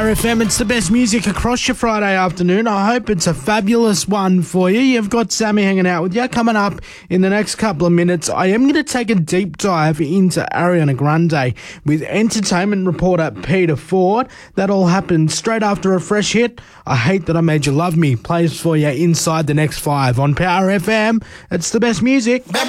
Power FM. It's the best music across your Friday afternoon. I hope it's a fabulous one for you. You've got Sammy hanging out with you. Coming up in the next couple of minutes, I am going to take a deep dive into Ariana Grande with entertainment reporter Peter Ford. That'll happen straight after a fresh hit. I Hate That I Made You Love Me plays for you inside the next 5 on Power FM. It's the best music.